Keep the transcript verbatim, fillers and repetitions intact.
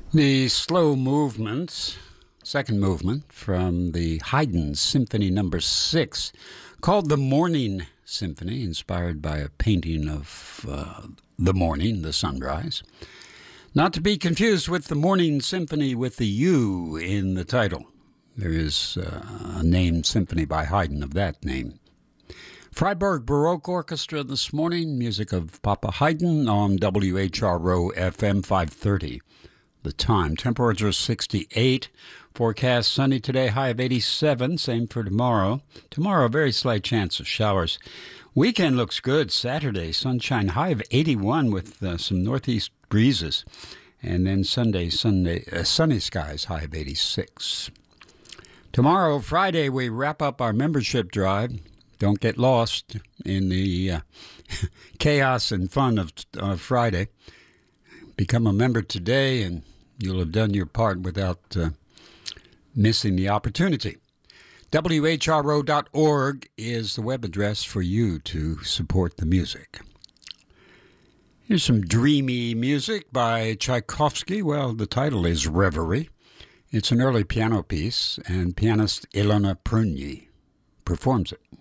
The slow movements, second movement from the Haydn Symphony Number Six, called the Morning Symphony, inspired by a painting of uh, the morning, the sunrise. Not to be confused with the Morning Symphony with the U in the title. There is uh, a named symphony by Haydn of that name. Freiburg Baroque Orchestra this morning, music of Papa Haydn on W H R O F M five thirty. The time, temperature sixty-eight, forecast sunny today, high of eighty-seven, same for tomorrow. Tomorrow, a very slight chance of showers. Weekend looks good, Saturday, sunshine, high of eighty-one with uh, some northeast breezes. And then Sunday, Sunday, uh, sunny skies, high of eighty-six. Tomorrow, Friday, we wrap up our membership drive. Don't get lost in the uh, chaos and fun of uh, Friday. Become a member today, and you'll have done your part without uh, missing the opportunity. W H R O dot org is the web address for you to support the music. Here's some dreamy music by Tchaikovsky. Well, the title is Reverie. It's an early piano piece, and pianist Ilona Prunyi performs it.